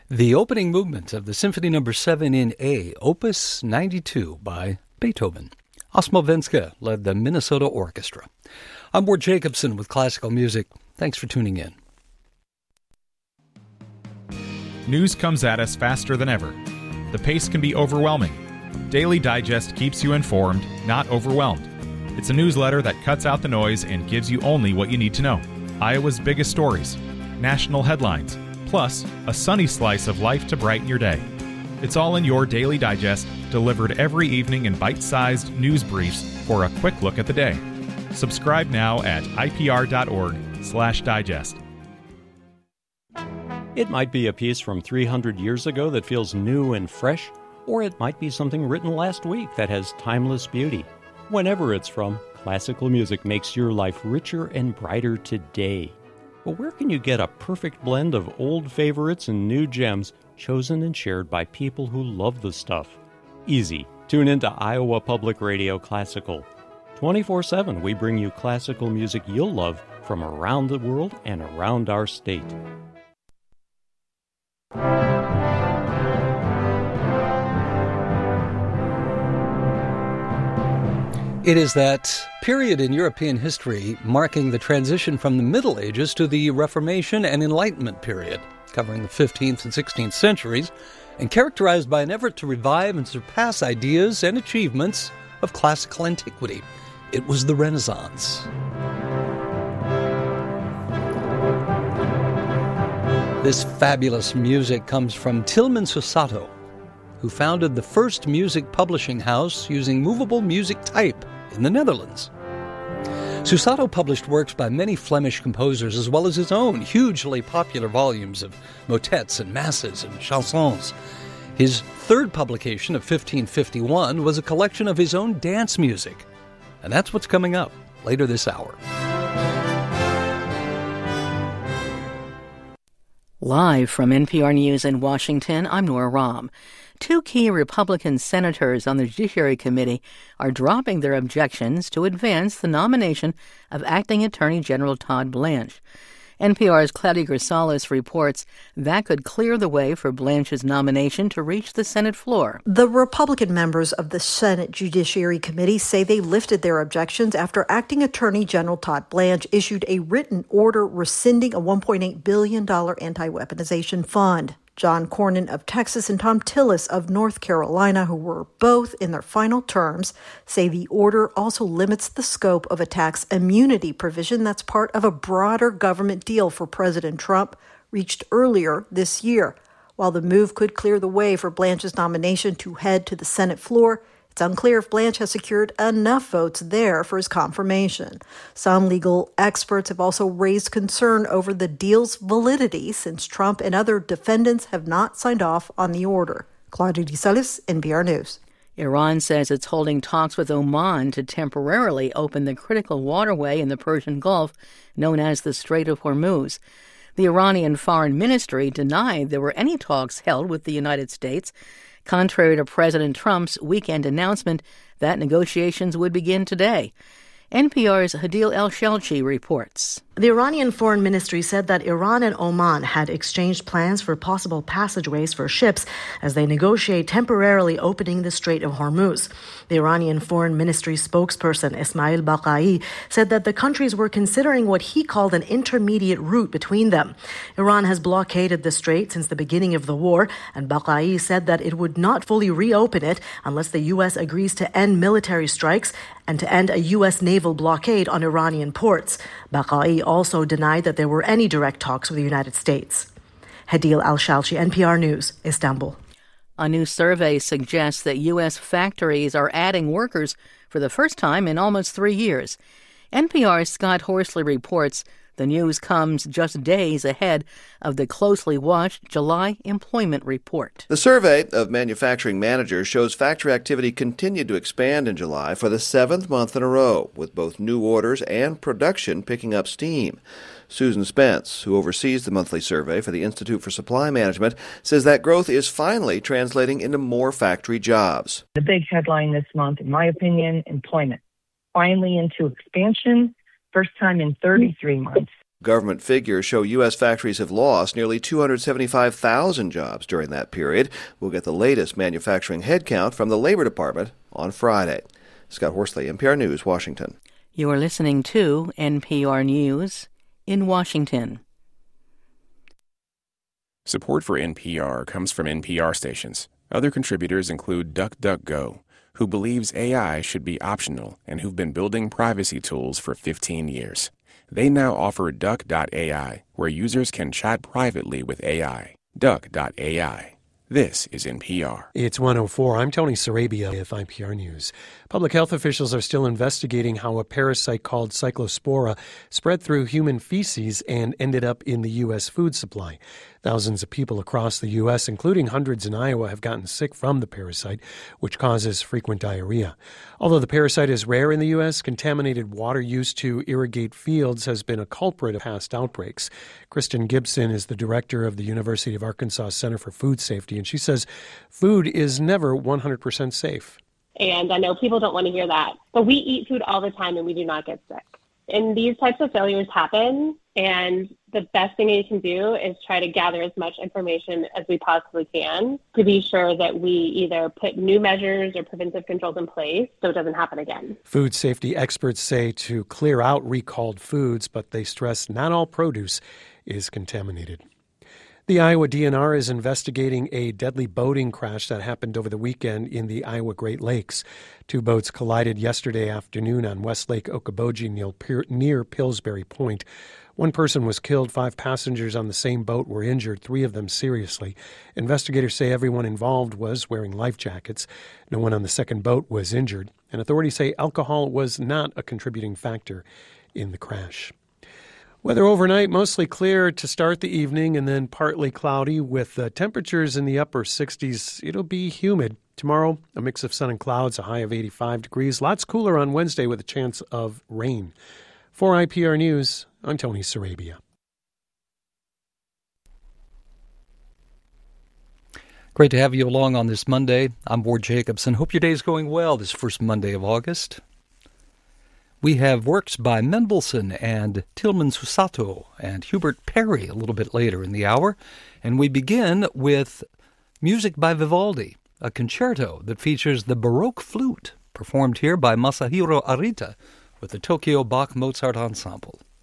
The opening movement of the Symphony No. 7 in A, Opus 92 by Beethoven. Osmo Venska led the Minnesota Orchestra. I'm Ward Jacobson with Classical Music. Thanks for tuning in. News comes at us faster than ever. The pace can be overwhelming. Daily Digest keeps you informed, not overwhelmed. It's a newsletter that cuts out the noise and gives you only what you need to know. Iowa's biggest stories, national headlines, plus a sunny slice of life to brighten your day. It's all in your Daily Digest, delivered every evening in bite-sized news briefs for a quick look at the day. Subscribe now at ipr.org/digest. It might be a piece from 300 years ago that feels new and fresh, or it might be something written last week that has timeless beauty. Whenever it's from, classical music makes your life richer and brighter today. But where can you get a perfect blend of old favorites and new gems chosen and shared by people who love the stuff? Easy. Tune into Iowa Public Radio Classical. 24/7 we bring you classical music you'll love from around the world and around our state. It is that period in European history marking the transition from the Middle Ages to the Reformation and Enlightenment period, covering the 15th and 16th centuries, and characterized by an effort to revive and surpass ideas and achievements of classical antiquity. It was the Renaissance. This fabulous music comes from Tilman Susato, who founded the first music publishing house using movable music type in the Netherlands. Susato published works by many Flemish composers as well as his own hugely popular volumes of motets and masses and chansons. His third publication of 1551 was a collection of his own dance music. And that's what's coming up later this hour. Live from NPR News in Washington, I'm Nora Rahm. Two key Republican senators on the Judiciary Committee are dropping their objections to advance the nomination of Acting Attorney General Todd Blanche. NPR's Claudia Grisales reports that could clear the way for Blanche's nomination to reach the Senate floor. The Republican members of the Senate Judiciary Committee say they lifted their objections after Acting Attorney General Todd Blanche issued a written order rescinding a $1.8 billion anti-weaponization fund. John Cornyn of Texas and Tom Tillis of North Carolina, who were both in their final terms, say the order also limits the scope of a tax immunity provision that's part of a broader government deal for President Trump reached earlier this year. While the move could clear the way for Blanche's nomination to head to the Senate floor, it's unclear if Blanche has secured enough votes there for his confirmation. Some legal experts have also raised concern over the deal's validity since Trump and other defendants have not signed off on the order. Claudia Grisales, NPR News. Iran says it's holding talks with Oman to temporarily open the critical waterway in the Persian Gulf known as the Strait of Hormuz. The Iranian Foreign Ministry denied there were any talks held with the United States, contrary to President Trump's weekend announcement that negotiations would begin today. NPR's Hadil El-Shelchi reports. The Iranian Foreign Ministry said that Iran and Oman had exchanged plans for possible passageways for ships as they negotiate temporarily opening the Strait of Hormuz. The Iranian Foreign Ministry spokesperson Ismail Baqai said that the countries were considering what he called an intermediate route between them. Iran has blockaded the strait since the beginning of the war, and Baqai said that it would not fully reopen it unless the U.S. agrees to end military strikes and to end a U.S. naval blockade on Iranian ports. Baqai also denied that there were any direct talks with the United States. Hadil El-Shelchi, NPR News, Istanbul. A new survey suggests that U.S. factories are adding workers for the first time in almost 3 years. NPR's Scott Horsley reports the news comes just days ahead of the closely watched July employment report. The survey of manufacturing managers shows factory activity continued to expand in July for the 7th month in a row, with both new orders and production picking up steam. Susan Spence, who oversees the monthly survey for the Institute for Supply Management, says that growth is finally translating into more factory jobs. The big headline this month, in my opinion, employment. Finally into expansion. First time in 33 months. Government figures show U.S. factories have lost nearly 275,000 jobs during that period. We'll get the latest manufacturing headcount from the Labor Department on Friday. Scott Horsley, NPR News, Washington. You are listening to NPR News in Washington. Support for NPR comes from NPR stations. Other contributors include DuckDuckGo, who believes AI should be optional and who've been building privacy tools for 15 years. They now offer Duck.ai, where users can chat privately with AI. Duck.ai. This is NPR. It's 1:04. I'm Tony Sarabia with NPR News. Public health officials are still investigating how a parasite called Cyclospora spread through human feces and ended up in the U.S. food supply. Thousands of people across the U.S., including hundreds in Iowa, have gotten sick from the parasite, which causes frequent diarrhea. Although the parasite is rare in the U.S., contaminated water used to irrigate fields has been a culprit of past outbreaks. Kristen Gibson is the director of the University of Arkansas Center for Food Safety, and she says food is never 100% safe. And I know people don't want to hear that, but we eat food all the time and we do not get sick. And these types of failures happen, and the best thing you can do is try to gather as much information as we possibly can to be sure that we either put new measures or preventive controls in place so it doesn't happen again. Food safety experts say to clear out recalled foods, but they stress not all produce is contaminated. The Iowa DNR is investigating a deadly boating crash that happened over the weekend in the Iowa Great Lakes. Two boats collided yesterday afternoon on West Lake Okoboji near Pillsbury Point. One person was killed. 5 passengers on the same boat were injured, 3 of them seriously. Investigators say everyone involved was wearing life jackets. No one on the second boat was injured, and authorities say alcohol was not a contributing factor in the crash. Weather overnight, mostly clear to start the evening and then partly cloudy with temperatures in the upper 60s. It'll be humid. Tomorrow, a mix of sun and clouds, a high of 85 degrees. Lots cooler on Wednesday with a chance of rain. For IPR News, I'm Tony Sarabia. Great to have you along on this Monday. I'm Ward Jacobson. Hope your day's going well this first Monday of August. We have works by Mendelssohn and Tilman Susato and Hubert Perry a little bit later in the hour. And we begin with music by Vivaldi, a concerto that features the Baroque flute, performed here by Masahiro Arita with the Tokyo Bach Mozart Ensemble.